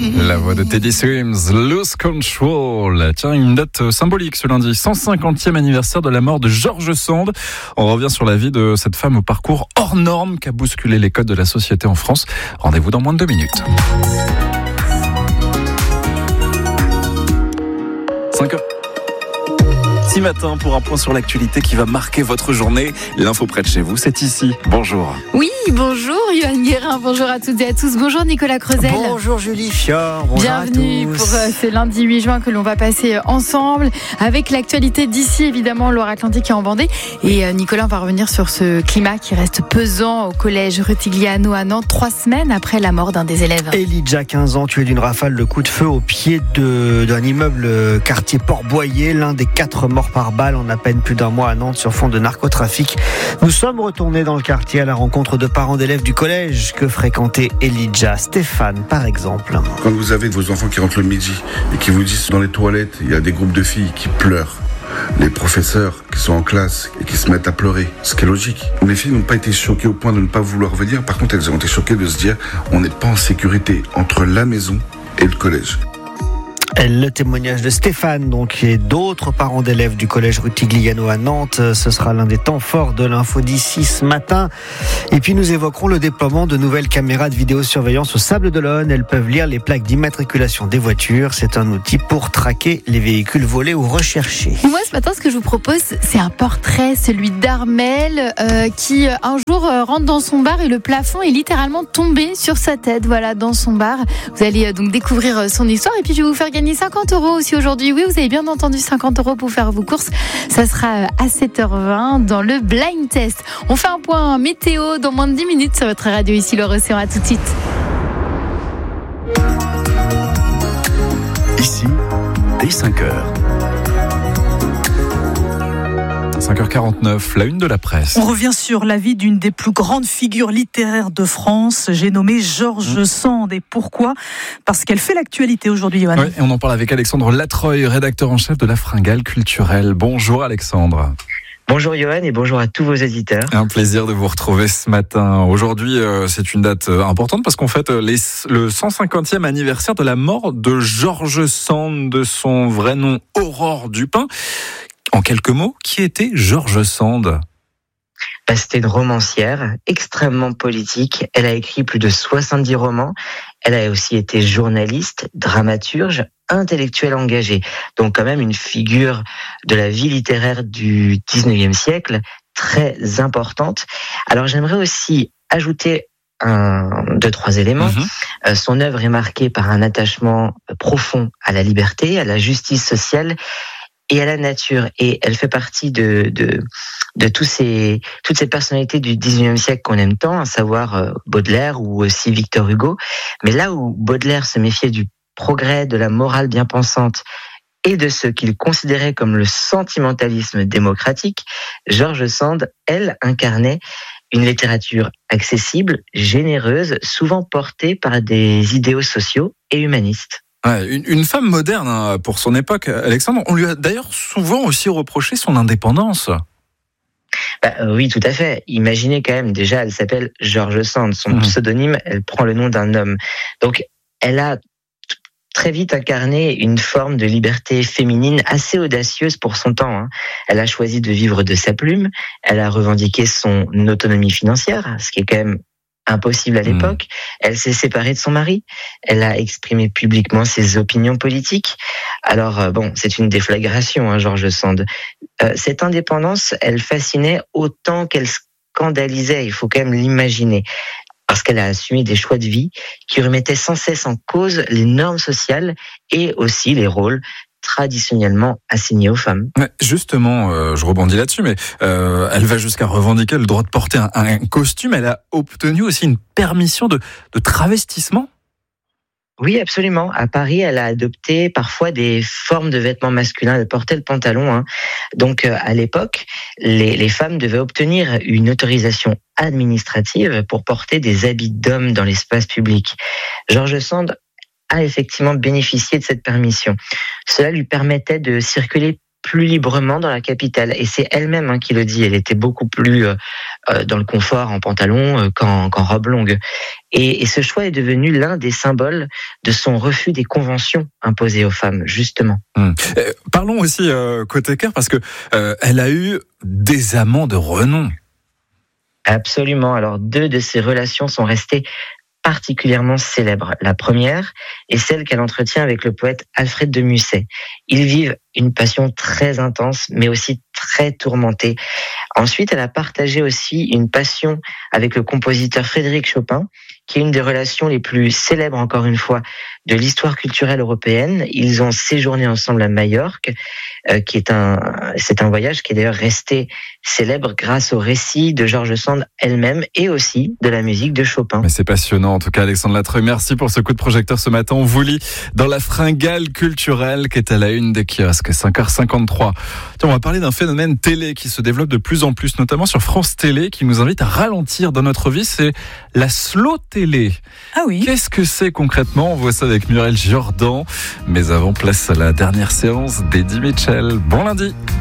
La voix de Teddy Swims, Lose Control. Tiens, une date symbolique ce lundi, 150e anniversaire de la mort de George Sand. On revient sur la vie de cette femme au parcours hors norme qui a bousculé les codes de la société en France. Rendez-vous dans moins de 2 minutes. 5h. 6 matin pour un point sur l'actualité qui va marquer votre journée. L'info près de chez vous, c'est ici. Bonjour. Oui, bonjour Yoann Guérin, bonjour à toutes et à tous. Bonjour Nicolas Creuzel. Bonjour Julie Fior, bonjour bienvenue à tous. Pour ce lundi 8 juin que l'on va passer ensemble avec l'actualité d'ici, évidemment, Loire-Atlantique et en Vendée. Et Nicolas, on va revenir sur ce climat qui reste pesant au collège Rutigliano à Nantes, 3 semaines après la mort d'un des élèves. Elijah, 15 ans, tué d'une rafale de coups de feu au pied d'un immeuble quartier Port-Boyer, l'un des 4 morts par balle en à peine plus d'un mois à Nantes sur fond de narcotrafic. Nous sommes retournés dans le quartier à la rencontre de parents d'élèves du collège que fréquentait Elijah. Stéphane, par exemple. Quand vous avez vos enfants qui rentrent le midi et qui vous disent dans les toilettes, il y a des groupes de filles qui pleurent, les professeurs qui sont en classe et qui se mettent à pleurer, ce qui est logique. Les filles n'ont pas été choquées au point de ne pas vouloir venir. Par contre, elles ont été choquées de se dire on n'est pas en sécurité entre la maison et le collège. Le témoignage de Stéphane, donc, et d'autres parents d'élèves du collège Rutigliano à Nantes. Ce sera l'un des temps forts de l'info d'ici ce matin. Et puis nous évoquerons le déploiement de nouvelles caméras de vidéosurveillance au Sables-d'Olonne. Elles peuvent lire les plaques d'immatriculation des voitures. C'est un outil pour traquer les véhicules volés ou recherchés. Moi, ce matin, ce que je vous propose, c'est un portrait, celui d'Armel, qui un jour rentre dans son bar et le plafond est littéralement tombé sur sa tête. Voilà, dans son bar. Vous allez donc découvrir son histoire et puis je vais vous faire gagner 50 € aussi aujourd'hui. Oui, vous avez bien entendu, 50 € pour faire vos courses. Ça sera à 7h20 dans le blind test. On fait un point météo dans moins de 10 minutes sur votre radio ici, l'Océan. À tout de suite. Ici, dès 5h. 5h49, la une de la presse. On revient sur la vie d'une des plus grandes figures littéraires de France. J'ai nommé George Sand. Et pourquoi ? Parce qu'elle fait l'actualité aujourd'hui, Yoann. Oui, et on en parle avec Alexandre Latreuil, rédacteur en chef de la Fringale culturelle. Bonjour Alexandre. Bonjour Yoann et bonjour à tous vos auditeurs. Un plaisir de vous retrouver ce matin. Aujourd'hui, c'est une date importante parce qu'on fête le 150e anniversaire de la mort de George Sand, de son vrai nom Aurore Dupin. En quelques mots, qui était George Sand ? C'était une romancière extrêmement politique. Elle a écrit plus de 70 romans. Elle a aussi été journaliste, dramaturge, intellectuelle engagée. Donc quand même une figure de la vie littéraire du 19e siècle très importante. Alors j'aimerais aussi ajouter 2-3 éléments. Son œuvre est marquée par un attachement profond à la liberté, à la justice sociale et à la nature. Et elle fait partie de toutes ces personnalités du 19e siècle qu'on aime tant, à savoir Baudelaire ou aussi Victor Hugo. Mais là où Baudelaire se méfiait du progrès, de la morale bien pensante et de ce qu'il considérait comme le sentimentalisme démocratique, George Sand, elle, incarnait une littérature accessible, généreuse, souvent portée par des idéaux sociaux et humanistes. Ouais, une femme moderne pour son époque, Alexandre. On lui a d'ailleurs souvent aussi reproché son indépendance. Oui, tout à fait. Imaginez quand même, déjà, elle s'appelle George Sand. Son pseudonyme, elle prend le nom d'un homme. Donc, elle a très vite incarné une forme de liberté féminine assez audacieuse pour son temps. Elle a choisi de vivre de sa plume. Elle a revendiqué son autonomie financière, ce qui est quand même impossible à l'époque. Elle s'est séparée de son mari. Elle a exprimé publiquement ses opinions politiques. Alors, c'est une déflagration, George Sand. Cette indépendance, elle fascinait autant qu'elle scandalisait. Il faut quand même l'imaginer. Parce qu'elle a assumé des choix de vie qui remettaient sans cesse en cause les normes sociales et aussi les rôles traditionnellement assignés aux femmes. Justement, je rebondis là-dessus, mais elle va jusqu'à revendiquer le droit de porter un costume. Elle a obtenu aussi une permission de travestissement. Oui, absolument. À Paris, elle a adopté parfois des formes de vêtements masculins. Elle portait le pantalon. Donc, à l'époque, les femmes devaient obtenir une autorisation administrative pour porter des habits d'hommes dans l'espace public. George Sand a effectivement bénéficié de cette permission. Cela lui permettait de circuler plus librement dans la capitale. Et c'est elle-même qui le dit. Elle était beaucoup plus dans le confort en pantalon qu'en robe longue. Et ce choix est devenu l'un des symboles de son refus des conventions imposées aux femmes, justement. Parlons aussi côté cœur, parce que elle a eu des amants de renom. Absolument. Alors, 2 de ces relations sont restées particulièrement célèbres. La première est celle qu'elle entretient avec le poète Alfred de Musset. Ils vivent une passion très intense, mais aussi très tourmentée. Ensuite, elle a partagé aussi une passion avec le compositeur Frédéric Chopin, qui est une des relations les plus célèbres, encore une fois, de l'histoire culturelle européenne. Ils ont séjourné ensemble à Majorque, c'est un voyage qui est d'ailleurs resté célèbre grâce au récit de George Sand elle-même et aussi de la musique de Chopin. Mais c'est passionnant, en tout cas, Alexandre Latreuil. Merci pour ce coup de projecteur ce matin. On vous lit dans la fringale culturelle qui est à la une des kiosques, 5h53. Tiens, on va parler d'un phénomène télé qui se développe de plus en plus, notamment sur France Télé, qui nous invite à ralentir dans notre vie. C'est la slow télé. Ah oui. Qu'est-ce que c'est concrètement? On voit ça avec Muriel Jordan. Mais avant, place à la dernière séance d'Eddie Mitchell. Bon lundi.